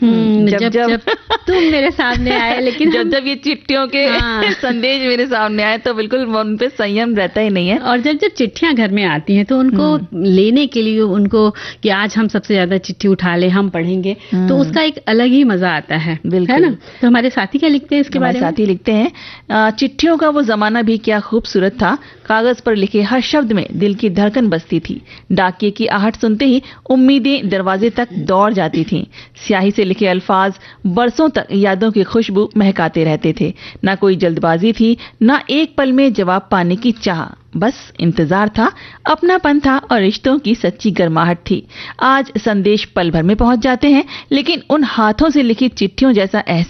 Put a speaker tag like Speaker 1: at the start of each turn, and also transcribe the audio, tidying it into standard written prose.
Speaker 1: जब जब तुम मेरे सामने आए, लेकिन
Speaker 2: जब ये चिट्ठियों के संदेश मेरे सामने आए तो बिल्कुल उन पे संयम रहता ही नहीं है।
Speaker 1: और जब चिट्ठियां घर में आती हैं तो उनको लेने के लिए उनको कि आज हम सबसे ज्यादा चिट्ठी उठा ले, हम पढ़ेंगे, तो उसका एक अलग ही मजा आता है, है ना। तो हमारे साथी क्या लिखते हैं इसके बारे में?
Speaker 2: साथी लिखते हैं, चिट्ठियों का वो जमाना भी क्या खूबसूरत था। कागज पर लिखे हर शब्द में दिल की धड़कन बसती थी। डाकिये की आहट सुनते ही उम्मीदें दरवाजे तक दौड़ जाती थीं। स्याही से लिखे अल्फाज बरसों तक यादों की खुशबू महकाते रहते थे। ना कोई जल्दबाजी थी, ना एक पल में जवाब पाने की चाह, बस इंतजार था, अपनापन था और रिश्तों की सच्ची गर्माहट थी। आज संदेश पल भर में पहुंच जाते हैं, लेकिन उन हाथों से लिखी चिट्ठियों जैसा एहसास